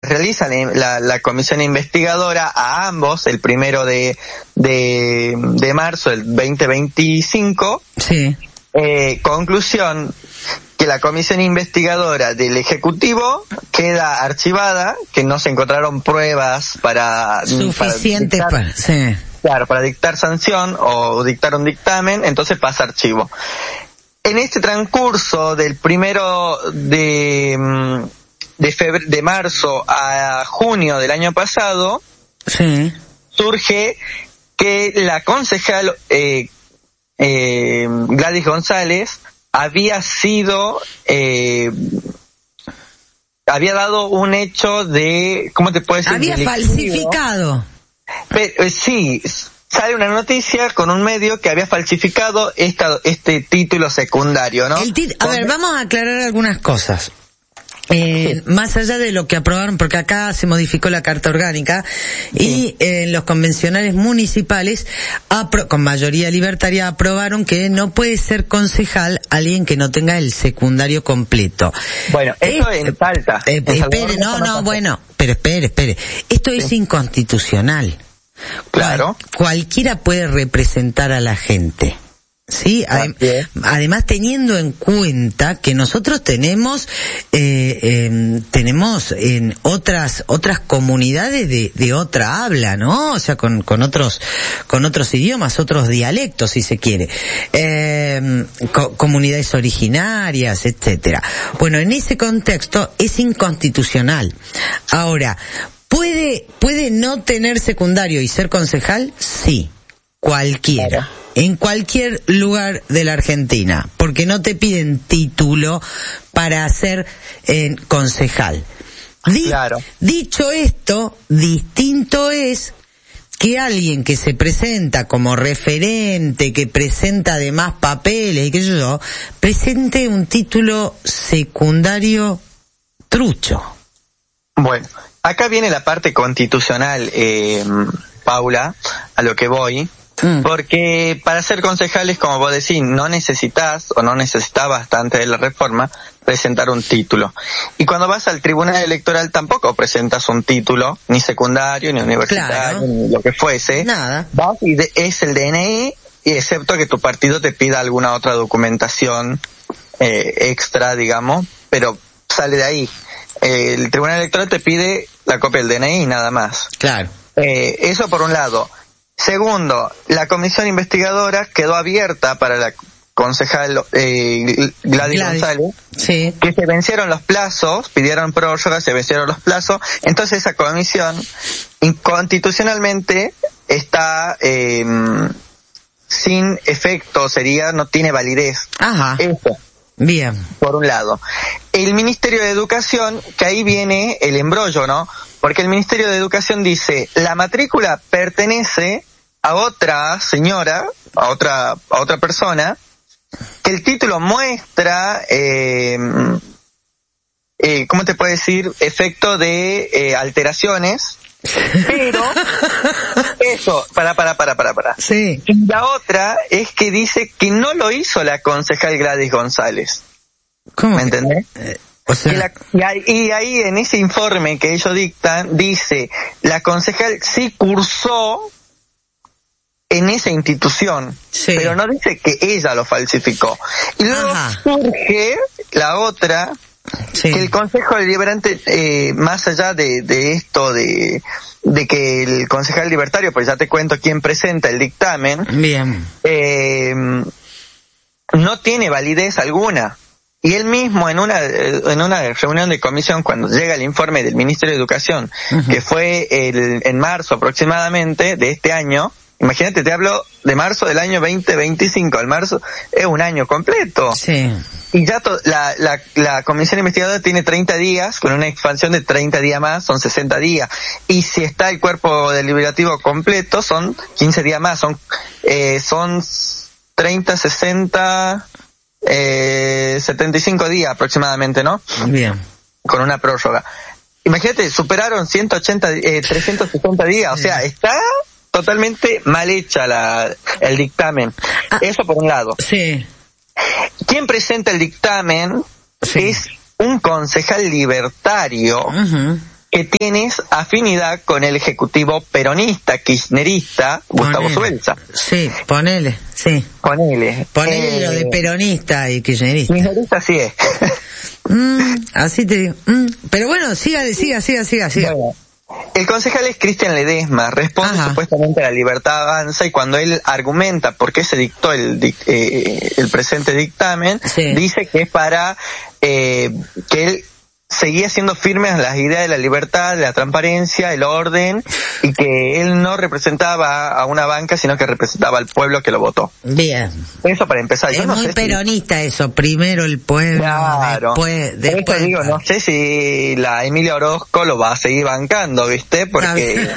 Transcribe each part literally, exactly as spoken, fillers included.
realiza la, la comisión investigadora a ambos el primero de, de, de marzo del veinte veinticinco. Sí. Eh, conclusión, que la comisión investigadora del Ejecutivo queda archivada, que no se encontraron pruebas para... Suficientes para... para sí. Claro, para dictar sanción o dictar un dictamen, entonces pasa archivo. En este transcurso del primero de, de, febrero, de marzo a junio del año pasado, sí. surge que la concejal eh, eh, Gladys González había sido, eh, había dado un hecho de, ¿cómo te puedo decir? Había falsificado. Pero, eh, sí, sale una noticia con un medio que había falsificado esta, este título secundario, ¿no? El tit- a ver, vamos a aclarar algunas cosas. Eh, sí. Más allá de lo que aprobaron, porque acá se modificó la Carta Orgánica y en eh, los convencionales municipales apro- con mayoría libertaria aprobaron que no puede ser concejal alguien que no tenga el secundario completo. Bueno, eso eh, en Salta. Eh, eh, espere, no, no, bueno, pero espere, espere. Esto sí. es inconstitucional. Claro. Cual, cualquiera puede representar a la gente. Sí, Adem- además teniendo en cuenta que nosotros tenemos eh, eh, tenemos en otras otras comunidades de, de otra habla, ¿no? O sea, con con otros con otros idiomas, otros dialectos, si se quiere, eh, co- comunidades originarias, etcétera. Bueno, en ese contexto es inconstitucional. Ahora, puede puede no tener secundario y ser concejal, sí, cualquiera. Claro. En cualquier lugar de la Argentina, porque no te piden título para ser eh, concejal. Di- claro. Dicho esto, distinto es que alguien que se presenta como referente, que presenta además papeles y que yo, presente un título secundario trucho. Bueno, acá viene la parte constitucional, eh, Paula, a lo que voy. Porque para ser concejales, como vos decís, no necesitas o no necesitabas antes de la reforma presentar un título. Y cuando vas al tribunal electoral tampoco presentas un título, ni secundario, ni universitario, claro. ni lo que fuese. Nada. Vas y de, es el D N I, y excepto que tu partido te pida alguna otra documentación eh, extra, digamos, pero sale de ahí. Eh, el tribunal electoral te pide la copia del D N I y nada más. Claro. Eh, eso por un lado. Segundo, la comisión investigadora quedó abierta para la concejal eh, Gladys, Gladys González, sí. que se vencieron los plazos, pidieron prórroga, se vencieron los plazos, entonces esa comisión inconstitucionalmente está eh, sin efecto, sería, no tiene validez. Ajá. Eso. Bien. Por un lado. El Ministerio de Educación, que ahí viene el embrollo, ¿no? Porque el Ministerio de Educación dice, la matrícula pertenece a otra señora, a otra, a otra persona, que el título muestra, eh, eh, ¿cómo te puedo decir? Efecto de eh, alteraciones, pero eso, para, para, para, para, para. Sí. Y la otra es que dice que no lo hizo la concejal Gladys González. ¿Cómo? ¿Me entendés? Eh, o sea... y, la, y, ahí, y ahí en ese informe que ellos dictan, dice, la concejal sí cursó en esa institución, sí. pero no dice que ella lo falsificó. Y luego Ajá. surge la otra, sí. que el Consejo Deliberante, eh, más allá de, de esto de, de que el concejal libertario, pues ya te cuento quién presenta el dictamen, bien, eh, no tiene validez alguna. Y él mismo en una en una reunión de comisión, cuando llega el informe del Ministerio de Educación, uh-huh. que fue el, en marzo aproximadamente de este año, imagínate, te hablo de marzo del año veinte veinticinco, el marzo es un año completo. Sí. Y ya to, la, la, la comisión investigadora tiene treinta días, con una expansión de treinta días más, son sesenta días. Y si está el cuerpo deliberativo completo, son quince días más, son, eh, son treinta, sesenta... Eh, setenta y cinco días aproximadamente, ¿no? Bien. Con una prórroga. Imagínate, superaron ciento ochenta, eh, trescientos sesenta días, o sea, está totalmente mal hecha la, el dictamen. Ah, eso por un lado. Sí. Quien presenta el dictamen sí. es un concejal libertario, uh-huh. que tienes afinidad con el ejecutivo peronista, kirchnerista, Gustavo Subelsa. Sí, ponele, sí. Ponele. Ponele eh, lo de peronista y kirchnerista. Kirchnerista sí es. mm, así te digo. Mm, pero bueno, siga, siga, siga, siga, siga. Bueno, el concejal es Cristian Ledesma, responde Ajá. supuestamente a La Libertad Avanza, y cuando él argumenta por qué se dictó el, eh, el presente dictamen, sí. dice que es para eh, que él seguía siendo firme a las ideas de la libertad, de la transparencia, el orden, y que él no representaba a una banca, sino que representaba al pueblo que lo votó. Bien. Eso para empezar. Es Yo no muy sé peronista si... eso, primero el pueblo, claro. después... después... digo, no sé si la Emilia Orozco lo va a seguir bancando, ¿viste? Porque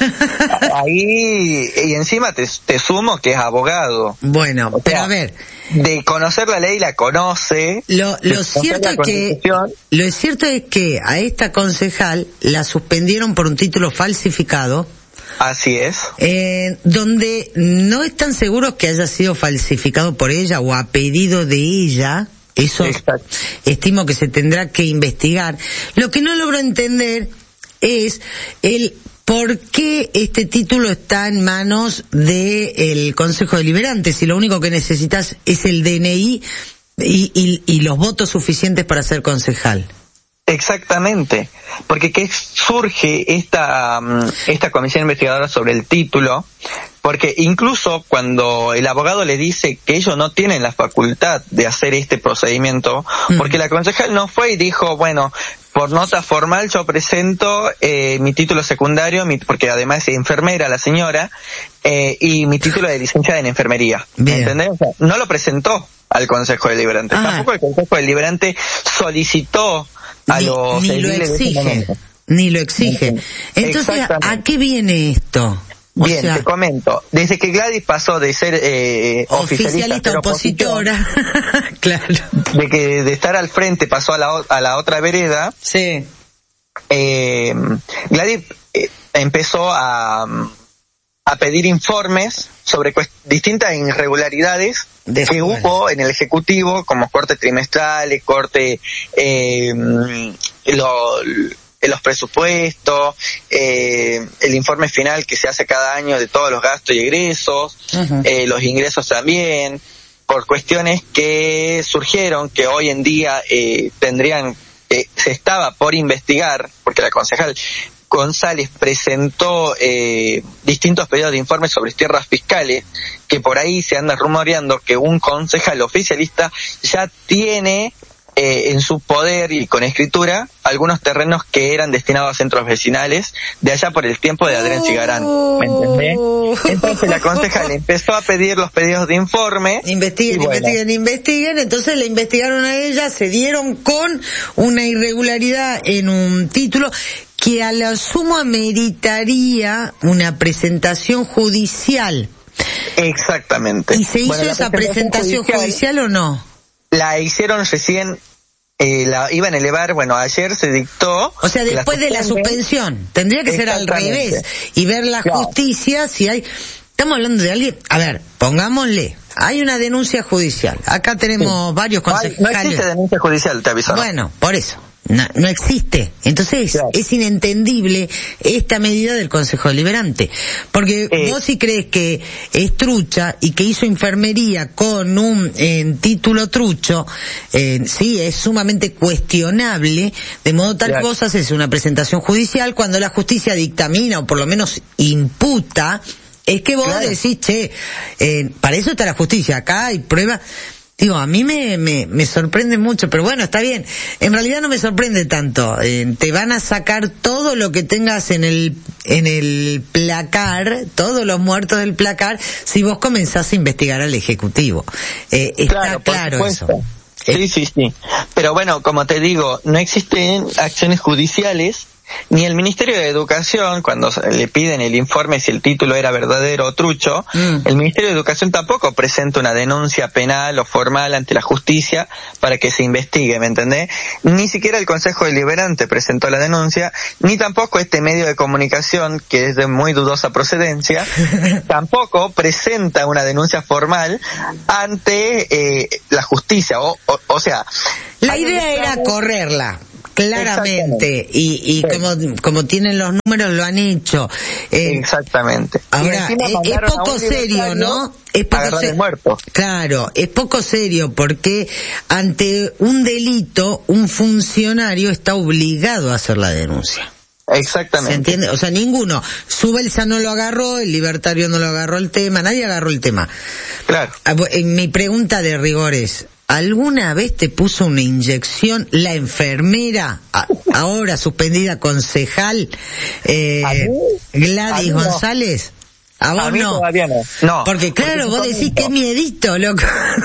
ahí, y encima te, te sumo que es abogado. Bueno, o sea, pero a ver... de conocer la ley la conoce. Lo, lo cierto es que lo cierto es que a esta concejal la suspendieron por un título falsificado. Así es. Eh, donde no están seguros que haya sido falsificado por ella o a pedido de ella. Eso Exacto. estimo que se tendrá que investigar. Lo que no logro entender es el ¿por qué este título está en manos del Consejo Deliberante? Si lo único que necesitas es el D N I y, y, y los votos suficientes para ser concejal. Exactamente, porque ¿qué surge esta, esta comisión investigadora sobre el título? Porque incluso cuando el abogado le dice que ellos no tienen la facultad de hacer este procedimiento, mm. porque la concejal no fue y dijo, bueno, por nota formal yo presento eh, mi título secundario, mi, porque además es enfermera la señora, eh, y mi título de licenciada en enfermería. Bien. ¿Entendés? O sea, no lo presentó al Consejo Deliberante. Ah. Tampoco el Consejo Deliberante solicitó a ni, los ni lo exige, ni lo exige. Entonces, ¿a qué viene esto? O Bien, sea, te comento. Desde que Gladys pasó de ser eh, oficialista, oficialista opositora, claro, de que de estar al frente pasó a la a la otra vereda. Sí. Eh, Gladys eh, empezó a a pedir informes sobre cuest- distintas irregularidades de que escuela. hubo en el Ejecutivo, como corte trimestrales, corte eh, lo los presupuestos, eh, el informe final que se hace cada año de todos los gastos y egresos, uh-huh. eh, los ingresos también, por cuestiones que surgieron, que hoy en día eh, tendrían, eh, se estaba por investigar, porque la concejal González presentó eh, distintos pedidos de informes sobre tierras fiscales, que por ahí se anda rumoreando que un concejal oficialista ya tiene Eh, en su poder y con escritura algunos terrenos que eran destinados a centros vecinales de allá por el tiempo de Adrián Chigarán, ¿me entendés? Entonces la concejal empezó a pedir los pedidos de informe. Investiguen, bueno. investiguen, investiguen. Entonces le investigaron a ella, se dieron con una irregularidad en un título que a la suma ameritaría una presentación judicial. Exactamente. ¿Y se hizo bueno, esa presentación, presentación judicial, judicial o no? La hicieron recién, eh, la iban a elevar, bueno, ayer se dictó. O sea, después la de la suspensión, tendría que ser al revés y ver la claro. justicia si hay... Estamos hablando de alguien, a ver, pongámosle, hay una denuncia judicial, acá tenemos sí. varios concejales. No existe denuncia judicial, te aviso. Bueno, por eso. No, no existe. Entonces claro. es inentendible esta medida del Consejo Deliberante. Porque eh. vos si crees que es trucha y que hizo enfermería con un eh, título trucho, eh, sí, es sumamente cuestionable, de modo tal claro. que vos haces una presentación judicial cuando la justicia dictamina o por lo menos imputa, es que vos claro. decís, che, eh, para eso está la justicia, acá hay pruebas. Digo, a mí me, me, me sorprende mucho, pero bueno, está bien. En realidad no me sorprende tanto. Eh, te van a sacar todo lo que tengas en el, en el placar, todos los muertos del placar, si vos comenzás a investigar al Ejecutivo. Eh, está claro, claro eso. Sí, sí, sí. Pero bueno, como te digo, no existen acciones judiciales. Ni el Ministerio de Educación, cuando le piden el informe si el título era verdadero o trucho, mm. el Ministerio de Educación tampoco presenta una denuncia penal o formal ante la justicia para que se investigue, ¿me entendés? Ni siquiera el Consejo Deliberante presentó la denuncia, ni tampoco este medio de comunicación, que es de muy dudosa procedencia, tampoco presenta una denuncia formal ante eh, la justicia, o, o, o sea... La idea era correrla. claramente, y, y sí. como como tienen los números lo han hecho. Eh, Exactamente. Ahora, es, es poco serio, ¿no? Es poco serio. Muerto. Claro, es poco serio porque ante un delito, un funcionario está obligado a hacer la denuncia. Exactamente. ¿Se entiende? O sea, ninguno. Subelsa no lo agarró, el Libertario no lo agarró el tema, nadie agarró el tema. Claro. En mi pregunta de rigor es, ¿alguna vez te puso una inyección la enfermera, a, ahora suspendida concejal, eh, Gladys González? ¿A vos a mí no? Todavía no. No. Porque claro, vos decís que miedito, loco.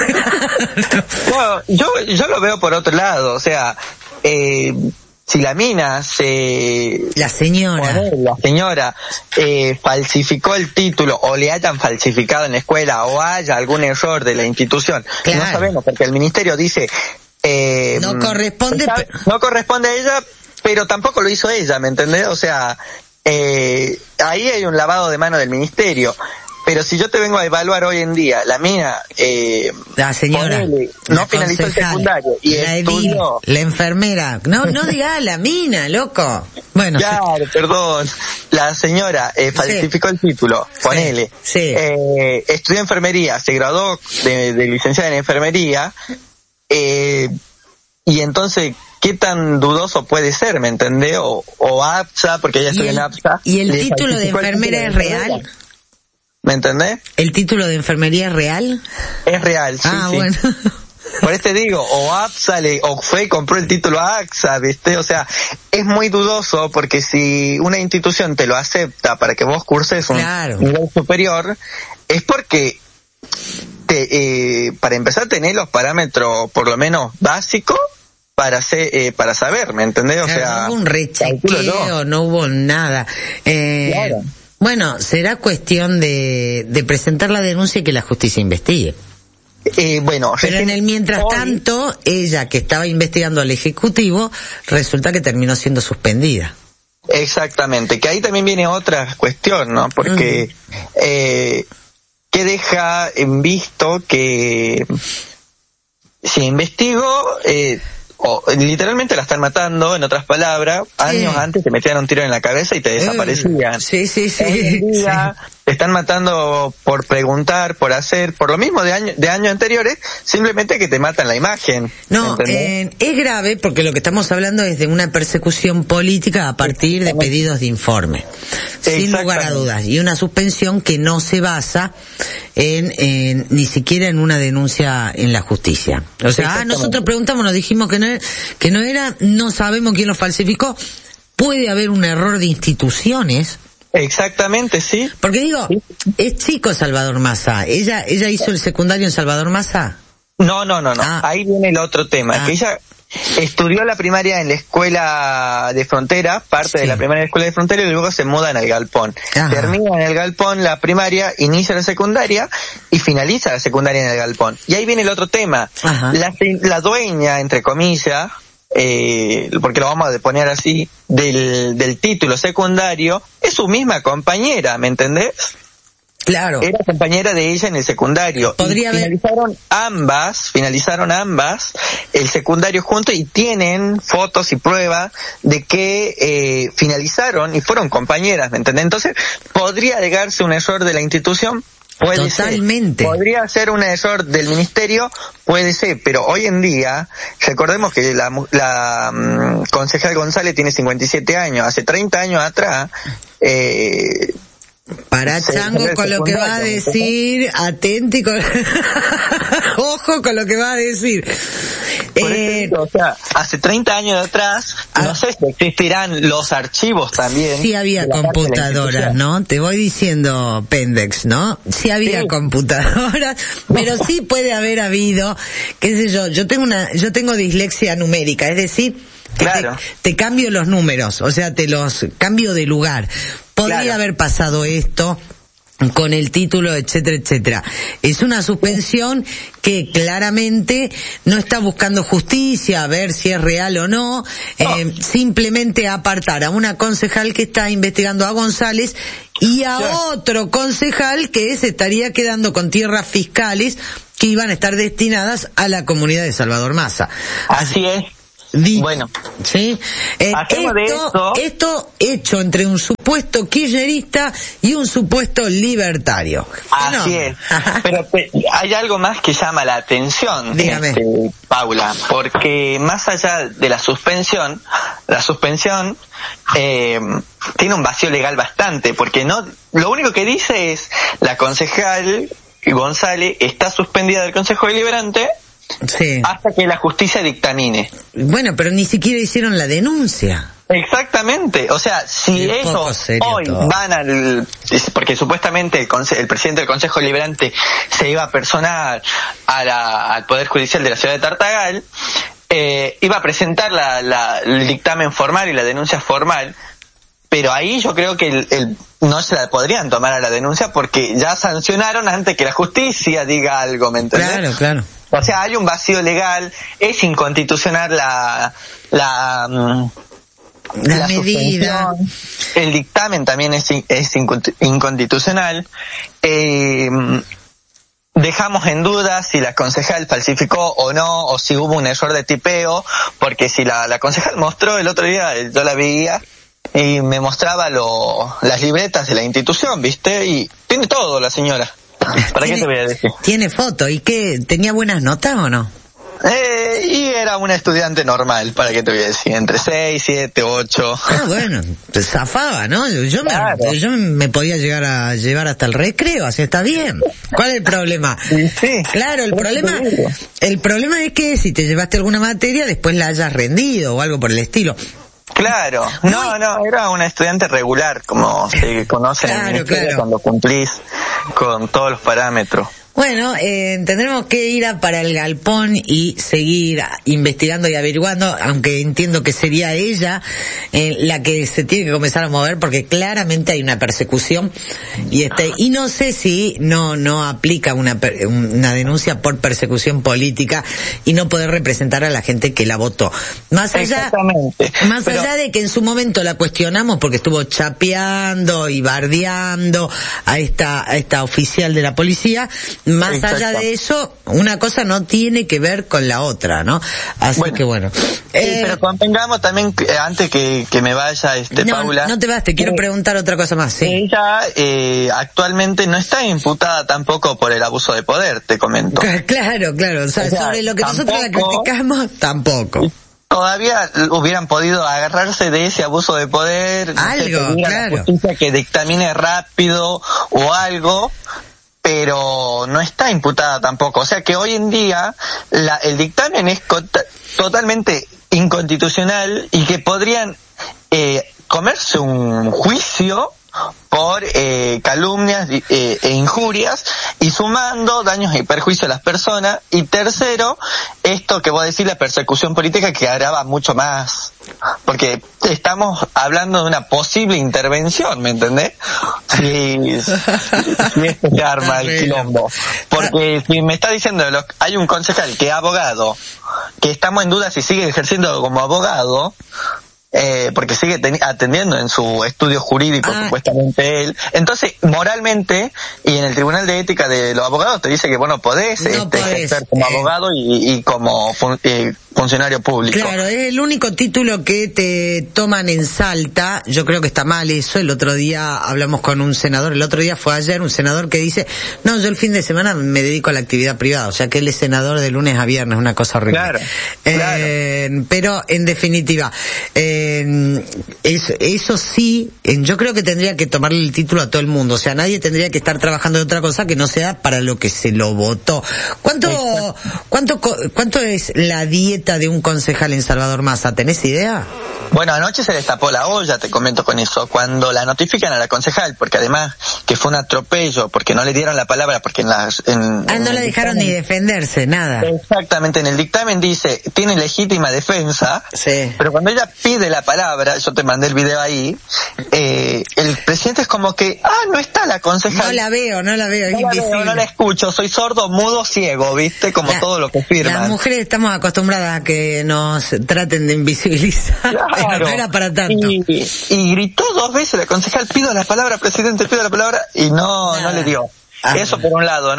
No, yo, yo lo veo por otro lado, o sea, eh, si la mina se... La señora. Bueno, la señora eh, falsificó el título o le hayan falsificado en la escuela o haya algún error de la institución. Claro. No sabemos porque el ministerio dice... Eh, no corresponde... Está, no corresponde a ella, pero tampoco lo hizo ella, ¿me entendés? O sea, eh, ahí hay un lavado de mano del ministerio. Pero si yo te vengo a evaluar hoy en día, la mina, eh, la señora, ponele, no la finalizó el secundario y la estudió. Edil, la enfermera, no, no diga la mina, loco. Bueno. Claro, sí. Perdón. La señora eh, falsificó sí. el título, ponele. Sí. sí. Eh, estudió enfermería, se graduó de, de licenciada en enfermería, eh, y entonces, ¿qué tan dudoso puede ser, me entendés? O, o APSA, porque ella estudia en APSA. ¿Y el título de enfermera es real? ¿Me entendés? ¿El título de enfermería es real? Es real, sí, ah, sí. Bueno. Por eso te digo, o APSA le, o fue y compró el título a AXA, ¿viste? O sea, es muy dudoso porque si una institución te lo acepta para que vos curses un claro. nivel superior, es porque te, eh, para empezar tenés los parámetros por lo menos básicos para ser, eh, para saber, ¿me entendés? O claro, sea, no hubo un rechequeo, no hubo nada. Eh, claro. Bueno, será cuestión de, de presentar la denuncia y que la justicia investigue. Eh, bueno, pero en el mientras hoy, tanto, ella que estaba investigando al Ejecutivo, resulta que terminó siendo suspendida. Exactamente, que ahí también viene otra cuestión, ¿no? Porque, uh-huh. eh, que deja en visto que si investigo, eh, o literalmente la están matando, en otras palabras, sí. años antes te metían un tiro en la cabeza y te desaparecían. Sí, sí, sí. Hoy en día sí. te están matando por preguntar, por hacer, por lo mismo de año, de años anteriores, simplemente que te matan la imagen. No, eh, es grave porque lo que estamos hablando es de una persecución política a partir de pedidos de informe. Sin lugar a dudas. Y una suspensión que no se basa en, en ni siquiera en una denuncia en la justicia. O sea, ah, nosotros preguntamos, nos dijimos que no que no era, no sabemos quién lo falsificó. Puede haber un error de instituciones. Exactamente, sí. Porque digo, sí. es chico Salvador Massa. ¿Ella ella hizo el secundario en Salvador Massa? No, no, no, no. Ah. Ahí viene el otro tema. Ah. Que ella estudió la primaria en la escuela de Frontera, parte sí. de la primaria de la escuela de Frontera, y luego se muda en el Galpón. Ajá. Termina en el Galpón la primaria, inicia la secundaria y finaliza la secundaria en el Galpón. Y ahí viene el otro tema. La, la dueña, entre comillas, eh, porque lo vamos a poner así, del, del título secundario, es su misma compañera, ¿me entendés? Claro. Era compañera de ella en el secundario. Podría y finalizaron haber... ambas, finalizaron ambas el secundario juntos y tienen fotos y pruebas de que eh, finalizaron y fueron compañeras, ¿me entendés? Entonces, ¿podría llegarse un error de la institución? Puede Totalmente. ser. Podría ser un error del ministerio, puede ser, pero hoy en día, recordemos que la, la um, concejal González tiene cincuenta y siete años, hace treinta años atrás, eh, para Chango con lo que va a decir, atenti con... ojo con lo que va a decir. Eh, eso, o sea, hace treinta años atrás, ah, no sé si existirán los archivos también. Sí había computadoras, ¿no? Te voy diciendo Pendex, ¿no? Sí había sí. computadoras, pero sí puede haber habido, qué sé yo, yo tengo una, yo tengo dislexia numérica, es decir, claro. te, te cambio los números, o sea, te los cambio de lugar. Podría claro. haber pasado esto con el título, etcétera, etcétera. Es una suspensión que claramente no está buscando justicia, a ver si es real o no, no. Eh, simplemente apartar a una concejal que está investigando a González y a yeah. otro concejal que se estaría quedando con tierras fiscales que iban a estar destinadas a la comunidad de Salvador Massa. Así es. Dicho, bueno, ¿sí? Eh, hacemos de esto, esto... esto hecho entre un supuesto kirchnerista y un supuesto libertario. Así no. es. Pero te, hay algo más que llama la atención, Dígame. Este, Paula, porque más allá de la suspensión, la suspensión eh, tiene un vacío legal bastante, porque no, lo único que dice es la concejal González está suspendida del Consejo Deliberante. Sí. Hasta que la justicia dictamine. Bueno, pero ni siquiera hicieron la denuncia. Exactamente, o sea, si Qué ellos hoy todo. van al... Porque supuestamente el, conse- el presidente del Consejo Deliberante se iba a personar a la, al Poder Judicial de la ciudad de Tartagal, eh, iba a presentar la, la, el dictamen formal y la denuncia formal, pero ahí yo creo que el, el, no se la podrían tomar a la denuncia porque ya sancionaron antes que la justicia diga algo, ¿me entendés? Claro, claro. O sea, hay un vacío legal, es inconstitucional la... la La, la medida. El dictamen también es, es inconstitucional. Eh, dejamos en duda si la concejal falsificó o no, o si hubo un error de tipeo, porque si la, la concejal mostró el otro día, yo la veía, y me mostraba lo, las libretas de la institución, ¿viste? Y tiene todo la señora. ¿Para qué te voy a decir? Tiene foto. ¿Y qué? ¿Tenía buenas notas o no? Eh, y era una estudiante normal, ¿para qué te voy a decir? Entre seis, siete, ocho. Ah, bueno, pues zafaba, ¿no? Yo, claro. me, yo me podía llegar a llevar hasta el recreo, así está bien. ¿Cuál es el problema? Sí, sí. Claro, el problema, el problema es que si te llevaste alguna materia, después la hayas rendido o algo por el estilo. Claro, no, no, era una estudiante regular, como se conoce claro, en el claro. cuando cumplís con todos los parámetros. Bueno, eh, tendremos que ir a para el galpón y seguir investigando y averiguando, aunque entiendo que sería ella eh, la que se tiene que comenzar a mover, porque claramente hay una persecución y este y no sé si no no aplica una una denuncia por persecución política y no poder representar a la gente que la votó. Más allá, más Pero... allá de que en su momento la cuestionamos porque estuvo chapeando y bardeando a esta a esta oficial de la policía. Más Exacto. allá de eso, una cosa no tiene que ver con la otra, ¿no? Así bueno, que bueno. Sí, eh, pero convengamos también, eh, antes que, que me vaya, este, no, Paula. No te vas, te quiero eh, preguntar otra cosa más, sí. Ella, eh, actualmente no está imputada tampoco por el abuso de poder, te comento. Claro, claro, o sea, o sea sobre lo que tampoco, nosotros la criticamos, tampoco. Todavía hubieran podido agarrarse de ese abuso de poder. Algo, no sé, claro. La justicia que dictamine rápido o algo, pero no está imputada tampoco. O sea que hoy en día la, el dictamen es cota, totalmente inconstitucional y que podrían eh, comerse un juicio por eh, calumnias eh, e injurias y sumando daños y perjuicios a las personas. Y tercero, esto que voy a decir, la persecución política, que agrava mucho más, porque estamos hablando de una posible intervención, ¿me entendés? Si, si esto se arma el quilombo, porque si me está diciendo los, hay un concejal que es abogado, que estamos en duda si sigue ejerciendo como abogado, Eh, porque sigue ten- atendiendo en su estudio jurídico, ah. supuestamente él. Entonces, moralmente, y en el Tribunal de Ética de los Abogados te dice que, bueno, podés, no este, podés ejercer como eh. abogado y, y como fun- eh, funcionario público. Claro, es el único título que te toman en Salta. Yo creo que está mal eso. El otro día hablamos con un senador, el otro día fue ayer, un senador que dice, no, yo el fin de semana me dedico a la actividad privada. O sea que él es senador de lunes a viernes, una cosa horrible. Claro, eh, claro. Pero, en definitiva, eh, eso, eso sí, yo creo que tendría que tomarle el título a todo el mundo. O sea, nadie tendría que estar trabajando de otra cosa que no sea para lo que se lo votó. ¿Cuánto, cuánto, cuánto es la dieta de un concejal en Salvador Massa? ¿Tenés idea? Bueno, anoche se destapó la olla, te comento con eso, cuando la notifican a la concejal, porque además que fue un atropello, porque no le dieron la palabra, porque en las... En, ah, no la dejaron dictamen, ni defenderse, nada. Exactamente, en el dictamen dice, tiene legítima defensa, sí. Pero cuando ella pide la palabra, yo te mandé el video ahí, eh, el presidente es como que, ah, no está la concejal. No la veo, no la veo, es no invisible. La veo, no la escucho, soy sordo, mudo, ciego, ¿viste? Como la, todo lo que firman. Las mujeres estamos acostumbradas a que nos traten de invisibilizar. Claro. No era para tanto. Y, y gritó dos veces la concejal, pido la palabra, presidente, pido la palabra, y no, Nada. no le dio. Ah, Eso por un lado, ¿no?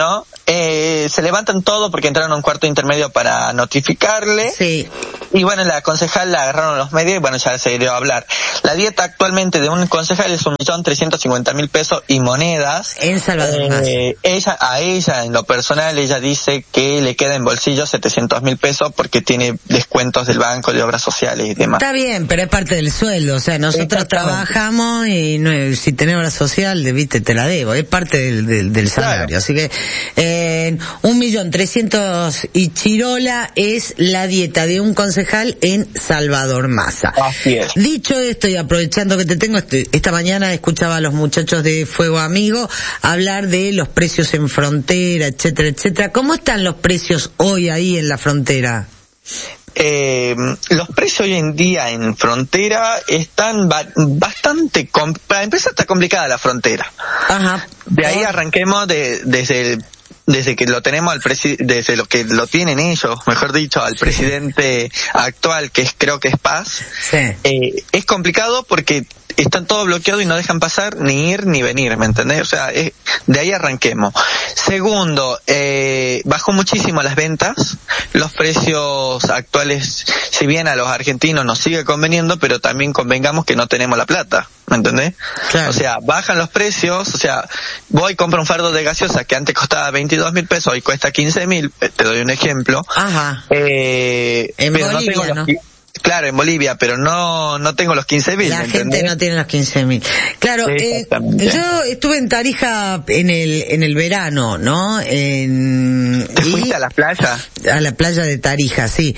eh, se levantan todo porque entraron a un cuarto intermedio para notificarle. Sí. Y bueno, la concejal la agarraron los medios y bueno, ya se dio a hablar. La dieta actualmente de un concejal es un millón trescientos cincuenta mil pesos y monedas. En Salvador eh, ella, a ella, en lo personal, ella dice que le queda en bolsillo setecientos mil pesos porque tiene descuentos del banco, de obras sociales y demás. Está bien, pero es parte del sueldo. O sea, nosotros trabajamos y no, si tenemos obra social, viste, te la debo. Es parte del, del, del salario. Claro. Así que, eh, un millón trescientos y chirola es la dieta de un concejal en Salvador Massa. Así es. Dicho esto, y aprovechando que te tengo, estoy, esta mañana escuchaba a los muchachos de Fuego Amigo hablar de los precios en frontera, etcétera, etcétera. ¿Cómo están los precios hoy ahí en la frontera? Eh, los precios hoy en día en frontera están ba- bastante... Com- para empezar está complicada la frontera. Ajá. De ahí arranquemos de, desde el desde que lo tenemos al presi- desde lo que lo tienen ellos, mejor dicho, al presidente actual, que es creo que es Paz. Sí. Eh, es complicado porque están todo bloqueado y no dejan pasar ni ir ni venir, ¿me entendés? O sea, es, de ahí arranquemos. Segundo, eh, bajó muchísimo las ventas, los precios actuales, si bien a los argentinos nos sigue conveniendo, pero también convengamos que no tenemos la plata, ¿me entendés? Claro. O sea, bajan los precios, o sea, voy y compro un fardo de gaseosa que antes costaba veintidós mil pesos y cuesta quince mil, te doy un ejemplo. Ajá. Eh, en pero Bolivia, no tengo ¿no? los, claro, en Bolivia, pero no no tengo los quince mil. La gente ¿entendés? no tiene los quince mil. Claro, eh, yo estuve en Tarija en el en el verano, ¿no? En, ¿Te y, fuiste a la playa? A la playa de Tarija, sí.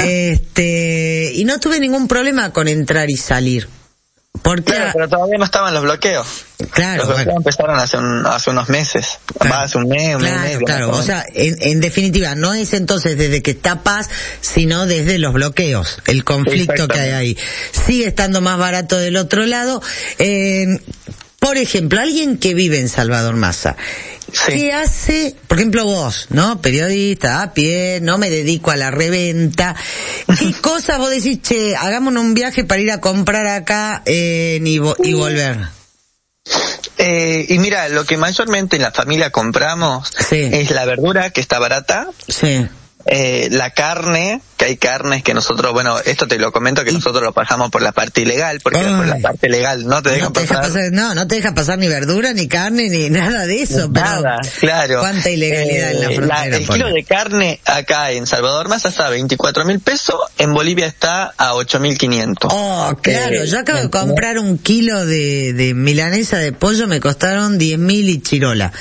este y no tuve ningún problema con entrar y salir. Porque Claro, pero todavía no estaban los bloqueos. Claro, los bloqueos bueno. empezaron hace, un, hace unos meses. Claro. Va, hace un mes, un claro, mes y medio. Claro, o sea, en, en definitiva, no es entonces desde que está Paz, sino desde los bloqueos, el conflicto que hay ahí. Sigue estando más barato del otro lado. Eh, por ejemplo, alguien que vive en Salvador Massa, sí. ¿Qué hace, por ejemplo vos, ¿no? Periodista, a pie, no me dedico a la reventa. ¿Qué cosas vos decís, che, hagámonos un viaje para ir a comprar acá eh, y, vo- y volver? Eh, y mira, lo que mayormente en la familia compramos sí. es la verdura, que está barata. Sí. Eh, la carne, que hay carnes que nosotros, bueno, esto te lo comento que nosotros lo pasamos por la parte ilegal, porque Ay. por la parte legal no te dejan no te pasar. deja pasar. No, no te deja pasar ni verdura, ni carne, ni nada de eso. Nada, pero claro. Cuánta ilegalidad eh, en la frontera. La, el kilo de carne acá en Salvador Massa está a veinticuatro mil pesos, en Bolivia está a ocho mil quinientos. Oh, claro, eh, yo acabo de comprar un kilo de, de milanesa de pollo, me costaron diez mil y chirola.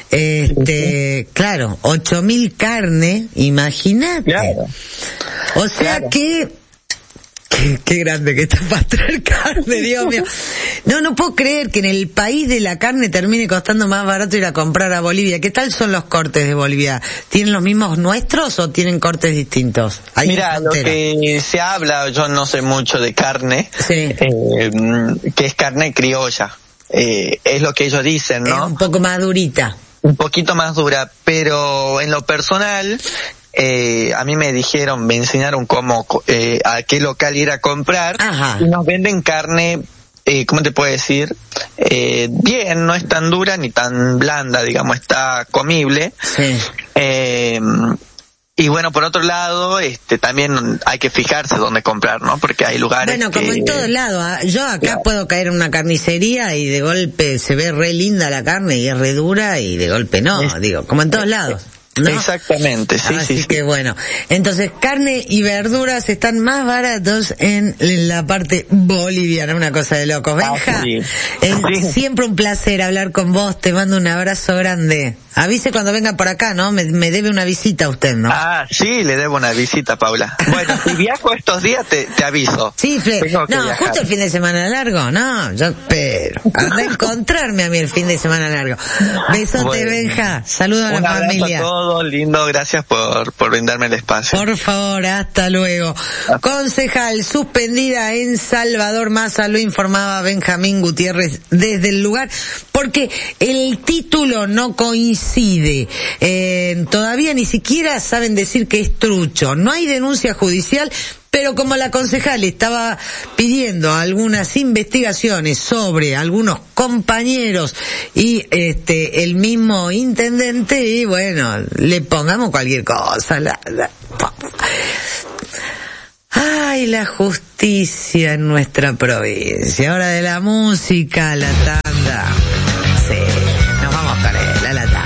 Este, claro, ocho mil carne, imagínate. Claro. O sea Claro. que... Qué, qué grande que está para traer carne, Dios mío. No, no puedo creer que en el país de la carne termine costando más barato ir a comprar a Bolivia. ¿Qué tal son los cortes de Bolivia? ¿Tienen los mismos nuestros o tienen cortes distintos? Ahí Mira, lo que se habla, yo no sé mucho de carne, sí. eh, que es carne criolla. Eh, es lo que ellos dicen, ¿no? Es un poco más durita. Un poquito más dura, pero en lo personal... Eh, a mí me dijeron, me enseñaron cómo, eh, a qué local ir a comprar. Ajá. Y nos venden carne, eh, ¿cómo te puedo decir? Eh, bien, no es tan dura ni tan blanda, digamos, está comible. Sí. Eh, y bueno, por otro lado, este, también hay que fijarse dónde comprar, ¿no? Porque hay lugares Bueno, que... como en todos lados. ¿eh? Yo acá Claro. puedo caer en una carnicería y de golpe se ve re linda la carne y es re dura y de golpe no, Es... digo, como en todos lados. ¿No? Exactamente, sí, Así sí. que sí. bueno, entonces carne y verduras están más baratos en la parte boliviana, una cosa de locos. Benja, Ah, sí. es Sí. siempre un placer hablar con vos, te mando un abrazo grande. Avise cuando venga por acá, ¿no? Me, me debe una visita a usted, ¿no? Ah, sí, le debo una visita, Paula. Bueno, si viajo estos días te, te aviso. Sí, Fle. Tengo que No, viajar. justo el fin de semana largo, no, yo espero. Anda a encontrarme a mí el fin de semana largo. Besote, Bueno. Benja. Saludos a Un la abrazo familia. a todos, lindo, gracias por, por brindarme el espacio. Por favor, hasta luego. Concejal suspendida en Salvador Massa, lo informaba Benjamín Gutiérrez desde el lugar. Por porque el título no coincide, eh, todavía ni siquiera saben decir que es trucho, no hay denuncia judicial, pero como la concejal estaba pidiendo algunas investigaciones sobre algunos compañeros y este el mismo intendente, y bueno, le pongamos cualquier cosa. La, la, Ay, la justicia en nuestra provincia. Hora de la música, la tanda.